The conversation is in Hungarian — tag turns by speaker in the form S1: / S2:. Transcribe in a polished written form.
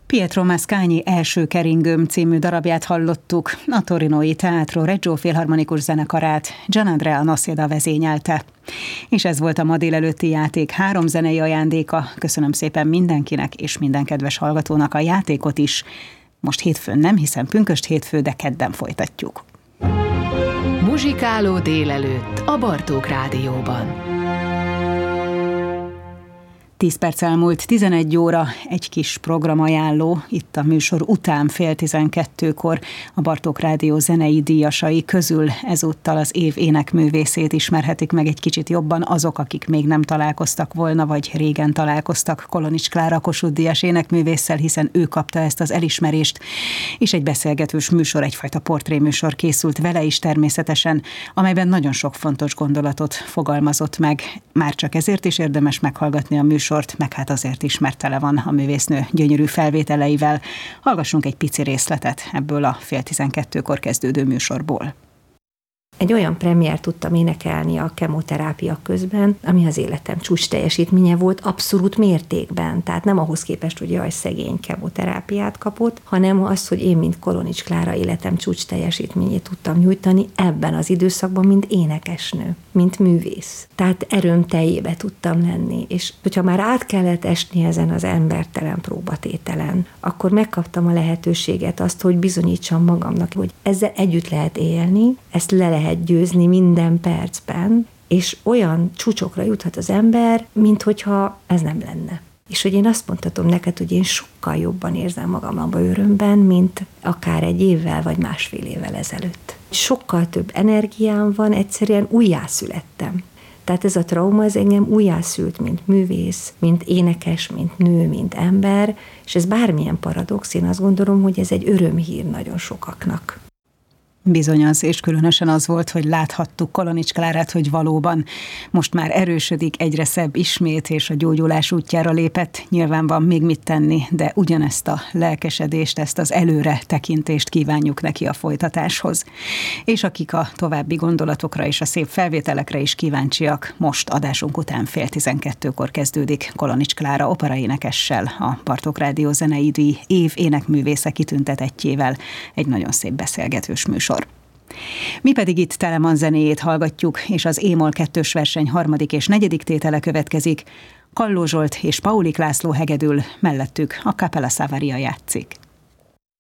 S1: Pietro Mascagni Első keringőm című darabját hallottuk, a torinói Teatro Regio Filharmonikus zenekarát Gianandrea Noceda vezényelte. És ez volt a ma délelőtti játék 3 zenei ajándéka. Köszönöm szépen mindenkinek és minden kedves hallgatónak a játékot is. Most hétfőn nem, hiszen pünkösd hétfő, de kedden folytatjuk.
S2: Muzsikáló délelőtt a Bartók Rádióban.
S1: 10 perc elmúlt 11 óra, egy kis programajánló, itt a műsor után 11:30 a Bartók Rádió zenei díjasai közül ezúttal az év énekművészét ismerhetik meg egy kicsit jobban azok, akik még nem találkoztak volna, vagy régen találkoztak Kolonics Klára Kossuth-díjas énekművésszel, hiszen ő kapta ezt az elismerést, és egy beszélgetős műsor, egyfajta portréműsor készült vele is természetesen, amelyben nagyon sok fontos gondolatot fogalmazott meg. Már csak ezért is érdemes meghallgatni a műsort, meg hát azért is, mert tele van a művésznő gyönyörű felvételeivel. Hallgassunk egy pici részletet ebből a 11:30 kezdődő műsorból.
S3: Egy olyan premiért tudtam énekelni a kemoterápia közben, ami az életem csúcs teljesítménye volt abszolút mértékben. Tehát nem ahhoz képest, hogy jaj, szegény kemoterápiát kapott, hanem az, hogy én, mint Kolonics Klára életem csúcs teljesítményét tudtam nyújtani ebben az időszakban, mint énekesnő, mint művész. Tehát erőmteljébe tudtam lenni, és hogyha már át kellett esni ezen az embertelen próbatételen, akkor megkaptam a lehetőséget azt, hogy bizonyítsam magamnak, hogy ezzel együtt lehet élni, ezt le lehet győzni minden percben, és olyan csúcsokra juthat az ember, mint hogyha ez nem lenne. És hogy én azt mondhatom neked, hogy én sokkal jobban érzem magam a bőrömben, mint akár egy évvel vagy másfél évvel ezelőtt. Sokkal több energiám van, egyszerűen újjászülettem. Tehát ez a trauma, ez engem újjászült, mint művész, mint énekes, mint nő, mint ember, és ez bármilyen paradox, én azt gondolom, hogy ez egy örömhír nagyon sokaknak.
S1: Bizony az, és különösen az volt, hogy láthattuk Kolonics Klárát, hogy valóban most már erősödik, egyre szebb ismét, és a gyógyulás útjára lépett. Nyilván van még mit tenni, de ugyanezt a lelkesedést, ezt az előre tekintést kívánjuk neki a folytatáshoz. És akik a további gondolatokra és a szép felvételekre is kíváncsiak, most adásunk után 11:30 kezdődik Kolonics Klára operaénekessel, a Bartók Rádió zenei díj év énekművésze kitüntetettjével. Egy nagyon szép beszélgetős műsor. Mi pedig itt Telemann zenéjét hallgatjuk, és az E-moll 2-s verseny 3. és 4. tétele következik. Kalló Zsolt és Paulik László hegedül, mellettük a Capella Savaria játszik.